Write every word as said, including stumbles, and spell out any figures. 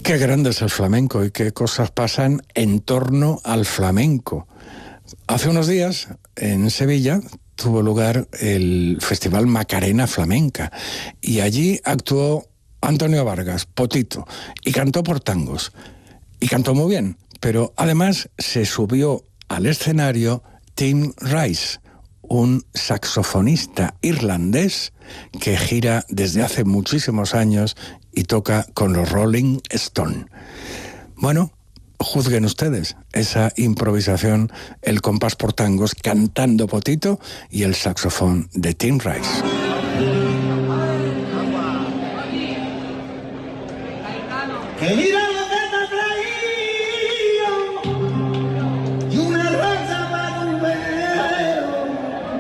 Qué grande es el flamenco y qué cosas pasan en torno al flamenco. Hace unos días, en Sevilla, tuvo lugar el Festival Macarena Flamenca y allí actuó Antonio Vargas, Potito, y cantó por tangos. Y cantó muy bien, pero además se subió al escenario Tim Rice, un saxofonista irlandés que gira desde hace muchísimos años y toca con los Rolling Stone. Bueno, juzguen ustedes esa improvisación, el compás por tangos cantando Potito y el saxofón de Tim Rice. ¡Que mira!